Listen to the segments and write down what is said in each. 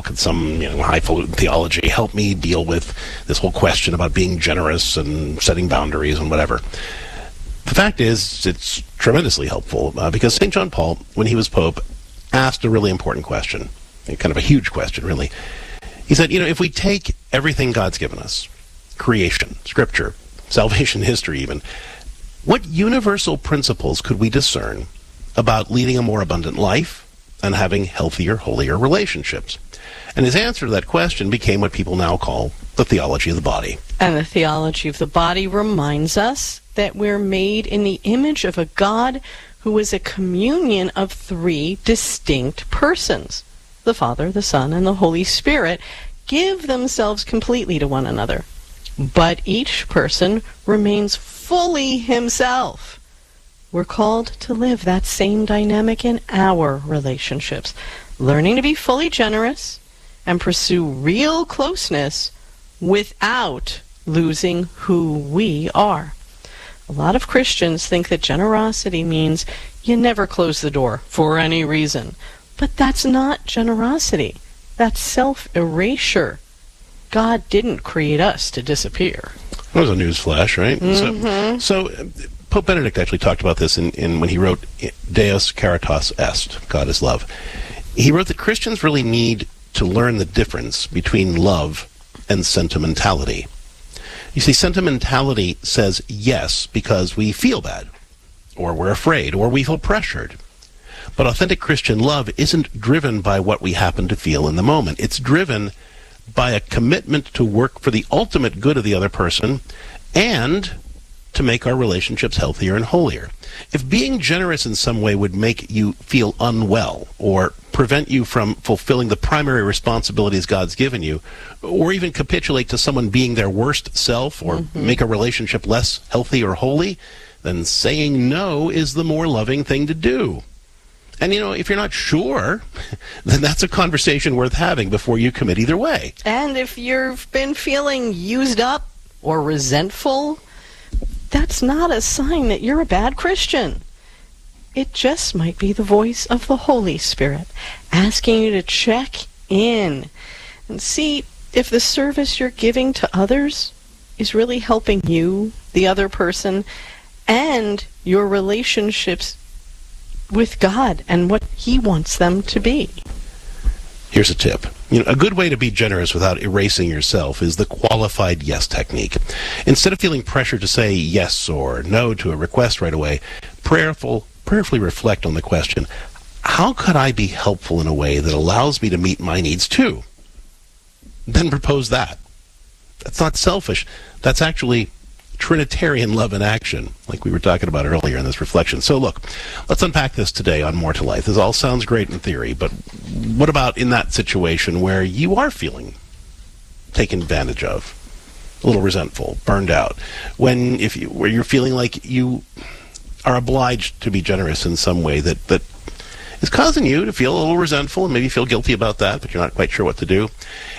could some highfalutin theology help me deal with this whole question about being generous and setting boundaries and whatever? The fact is, it's tremendously helpful because St. John Paul, when he was Pope, asked a really important question, kind of a huge question, really. He said, if we take everything God's given us, creation, Scripture, salvation history even, what universal principles could we discern about leading a more abundant life and having healthier, holier relationships? And his answer to that question became what people now call the theology of the body. And the theology of the body reminds us that we're made in the image of a God who is a communion of three distinct persons. The Father, the Son, and the Holy Spirit give themselves completely to one another. But each person remains fully himself. We're called to live that same dynamic in our relationships, learning to be fully generous and pursue real closeness without losing who we are. A lot of Christians think that generosity means you never close the door for any reason. But that's not generosity. That's self-erasure. God didn't create us to disappear. That was a news flash, right? Mm-hmm. So Pope Benedict actually talked about this in when he wrote Deus Caritas Est, God is Love. He wrote that Christians really need to learn the difference between love and sentimentality. You see, sentimentality says yes because we feel bad, or we're afraid, or we feel pressured. But authentic Christian love isn't driven by what we happen to feel in the moment. It's driven by a commitment to work for the ultimate good of the other person and to make our relationships healthier and holier. If being generous in some way would make you feel unwell or prevent you from fulfilling the primary responsibilities God's given you, or even capitulate to someone being their worst self or make a relationship less healthy or holy, then saying no is the more loving thing to do. And, if you're not sure, then that's a conversation worth having before you commit either way. And if you've been feeling used up or resentful, that's not a sign that you're a bad Christian. It just might be the voice of the Holy Spirit asking you to check in and see if the service you're giving to others is really helping you, the other person, and your relationships with God and what He wants them to be. Here's a tip. A good way to be generous without erasing yourself is the qualified yes technique. Instead of feeling pressure to say yes or no to a request right away, prayerfully reflect on the question, how could I be helpful in a way that allows me to meet my needs too? Then propose that. That's not selfish. That's actually Trinitarian love in action, like we were talking about earlier in this reflection. So look, let's unpack this today on More to Life. This all sounds great in theory, but what about in that situation where you are feeling taken advantage of, a little resentful, burned out, where you're feeling like you are obliged to be generous in some way that is causing you to feel a little resentful and maybe feel guilty about that, but you're not quite sure what to do?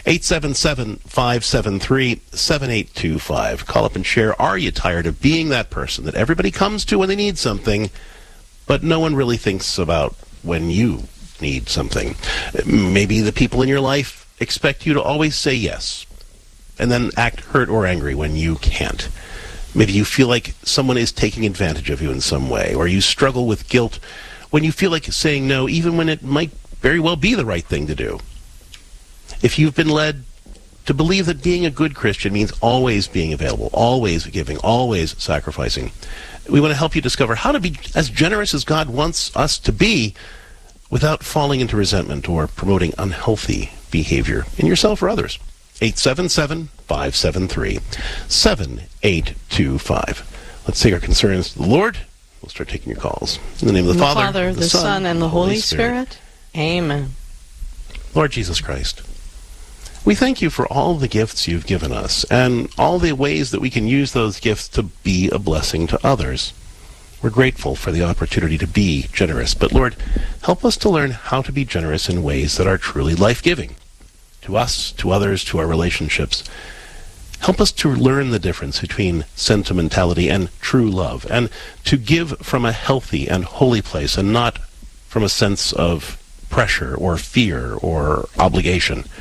877-573-7825. Call up and share. Are you tired of being that person that everybody comes to when they need something, but no one really thinks about when you need something? Maybe the people in your life expect you to always say yes, and then act hurt or angry when you can't. Maybe you feel like someone is taking advantage of you in some way, or you struggle with guilt when you feel like saying no, even when it might very well be the right thing to do. If you've been led to believe that being a good Christian means always being available, always giving, always sacrificing, we want to help you discover how to be as generous as God wants us to be without falling into resentment or promoting unhealthy behavior in yourself or others. 877-573-7825. Let's take our concerns to the Lord. We'll start taking your calls. In the name of the Father, the Son, and the Holy Spirit. Amen. Lord Jesus Christ, we thank you for all the gifts you've given us and all the ways that we can use those gifts to be a blessing to others. We're grateful for the opportunity to be generous, but Lord, help us to learn how to be generous in ways that are truly life-giving to us, to others, to our relationships. Help us to learn the difference between sentimentality and true love, and to give from a healthy and holy place and not from a sense of pressure or fear or obligation.